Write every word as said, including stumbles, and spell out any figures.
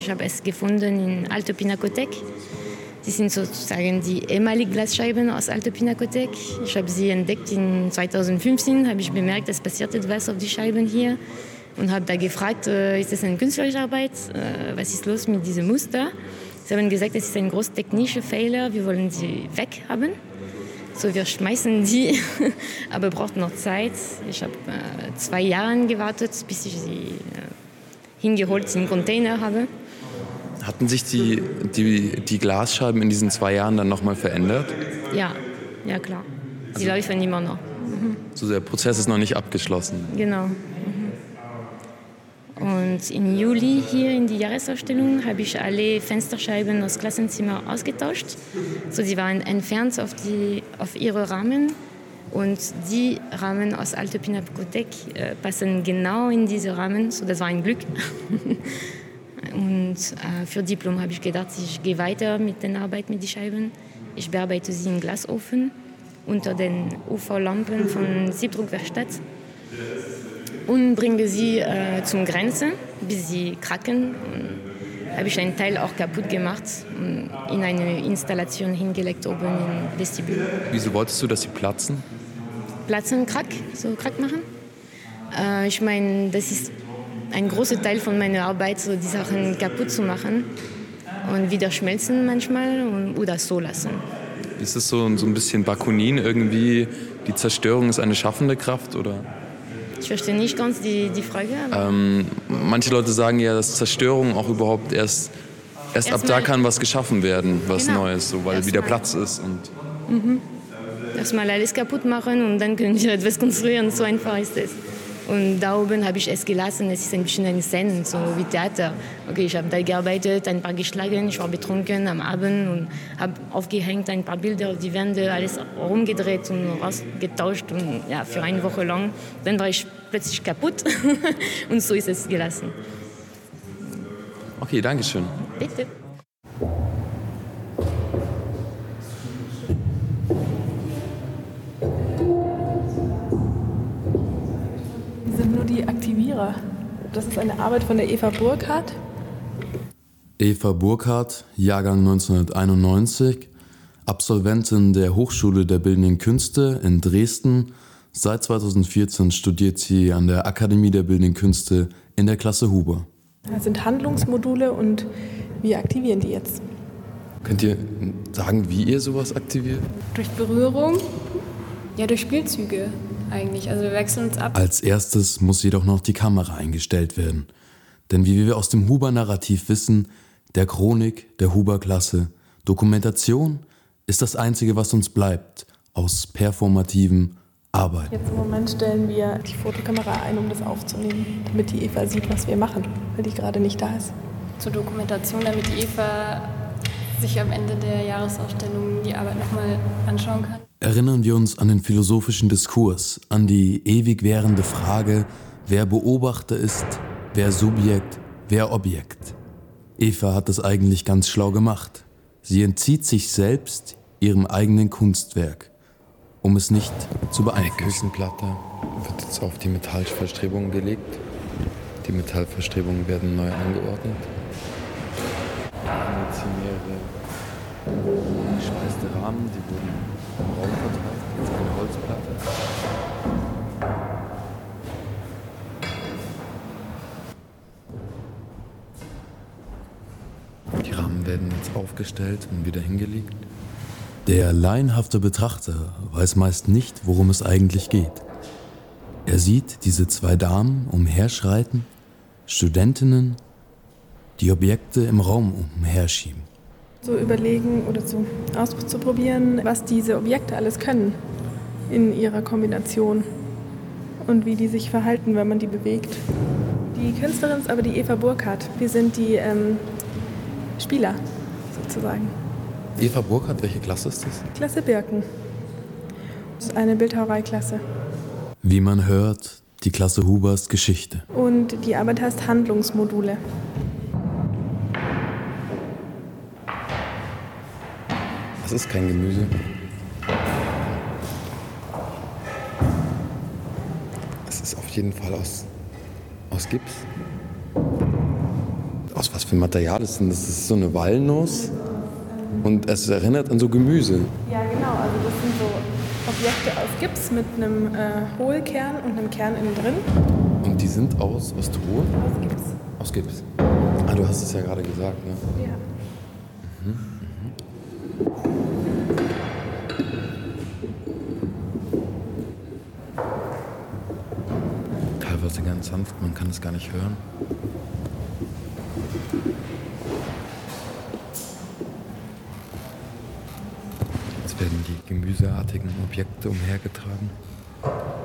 Ich habe es gefunden in Alte Pinakothek. Sie sind sozusagen die ehemaligen Glasscheiben aus Alte Pinakothek. Ich habe sie entdeckt in zweitausendfünfzehn, habe ich bemerkt, es passiert etwas auf die Scheiben hier und habe da gefragt, äh, ist das eine künstlerische Arbeit, äh, was ist los mit diesem Muster? Sie haben gesagt, es ist ein großer technischer Fehler, wir wollen sie weghaben. So, wir schmeißen die, aber braucht noch Zeit. Ich habe äh, zwei Jahre gewartet, bis ich sie äh, hingeholt in Container habe. Hatten sich die, die, die Glasscheiben in diesen zwei Jahren dann nochmal verändert? Ja, ja klar. Sie also, laufen immer noch. Mhm. So, der Prozess ist noch nicht abgeschlossen? Genau. Mhm. Und im Juli hier in die Jahresausstellung habe ich alle Fensterscheiben aus Klassenzimmer ausgetauscht. So, sie waren entfernt auf, die, auf ihre Rahmen. Und die Rahmen aus Alte Pinakothek äh, passen genau in diese Rahmen. So, das war ein Glück. Und äh, für Diplom habe ich gedacht, ich gehe weiter mit der Arbeit mit den Scheiben. Ich bearbeite sie im Glasofen unter den U V-Lampen von Siebdruckwerkstatt und bringe sie äh, zum Grenze, bis sie kracken. Und habe ich einen Teil auch kaputt gemacht und in eine Installation hingelegt oben im Vestibül. Wieso wolltest du, dass sie platzen? Platzen, Krack, so Krack machen. Äh, ich meine, das ist ein großer Teil von meiner Arbeit, so die Sachen kaputt zu machen und wieder schmelzen manchmal und, oder so lassen. Ist es so, so ein bisschen Bakunin irgendwie, die Zerstörung ist eine schaffende Kraft, oder? Ich verstehe nicht ganz die, die Frage. Ähm, manche Leute sagen ja, dass Zerstörung auch überhaupt erst, erst, erst ab da kann was geschaffen werden, was genau. Neues, so, weil erst wieder mal. Platz ist. Und mhm. Erstmal alles kaputt machen und dann können wir etwas konstruieren, so einfach ist es. Und da oben habe ich es gelassen, es ist ein bisschen eine Szene, so wie Theater. Okay, ich habe da gearbeitet, ein paar geschlagen, ich war betrunken am Abend und habe aufgehängt, ein paar Bilder auf die Wände, alles rumgedreht und rausgetauscht und ja, für eine Woche lang. Dann war ich plötzlich kaputt und so ist es gelassen. Okay, danke schön. Bitte. Die Aktivierer. Das ist eine Arbeit von der Eva Burkhardt. Eva Burkhardt, Jahrgang neunzehnhunderteinundneunzig, Absolventin der Hochschule der Bildenden Künste in Dresden. Seit zweitausendvierzehn studiert sie an der Akademie der Bildenden Künste in der Klasse Huber. Das sind Handlungsmodule und wir aktivieren die jetzt. Könnt ihr sagen, wie ihr sowas aktiviert? Durch Berührung, ja, durch Spielzüge. Eigentlich. Also wir wechseln uns ab. Als erstes muss jedoch noch die Kamera eingestellt werden. Denn wie wir aus dem Huber-Narrativ wissen, der Chronik der Huber-Klasse, Dokumentation ist das Einzige, was uns bleibt aus performativen Arbeiten. Jetzt im Moment stellen wir die Fotokamera ein, um das aufzunehmen, damit die Eva sieht, was wir machen, weil die gerade nicht da ist. Zur Dokumentation, damit die Eva sich am Ende der Jahresausstellung die Arbeit nochmal anschauen kann. Erinnern wir uns an den philosophischen Diskurs, an die ewig währende Frage, wer Beobachter ist, wer Subjekt, wer Objekt. Eva hat das eigentlich ganz schlau gemacht. Sie entzieht sich selbst ihrem eigenen Kunstwerk, um es nicht zu beeinflussen. Eine Küchenplatte wird jetzt auf die Metallverstrebungen gelegt. Die Metallverstrebungen werden neu angeordnet. Jetzt hier mehrere geschweißte Rahmen, die wurden im Raum verteilt. Jetzt eine Holzplatte. Die Rahmen werden jetzt aufgestellt und wieder hingelegt. Der laienhafte Betrachter weiß meist nicht, worum es eigentlich geht. Er sieht diese zwei Damen umherschreiten, Studentinnen, die Objekte im Raum umherschieben. So überlegen oder so auszuprobieren, was diese Objekte alles können in ihrer Kombination und wie die sich verhalten, wenn man die bewegt. Die Künstlerin ist aber die Eva Burkhardt. Wir sind die ähm, Spieler sozusagen. Eva Burkhardt, welche Klasse ist das? Klasse Birken. Das ist eine Bildhauereiklasse. Wie man hört, die Klasse Hubers Geschichte. Und die Arbeit heißt Handlungsmodule. Das ist kein Gemüse. Es ist auf jeden Fall aus, aus Gips. Aus was für Material ist denn das? Das ist so eine Walnuss und es erinnert an so Gemüse. Ja, genau. Also das sind so Objekte aus Gips mit einem äh, Hohlkern und einem Kern innen drin. Und die sind aus, was Ton? Aus Gips. Aus Gips. Ah, du hast es ja gerade gesagt, ne? Ja. Mhm, mhm. Teilweise ganz sanft, man kann es gar nicht hören. Jetzt werden die gemüseartigen Objekte umhergetragen.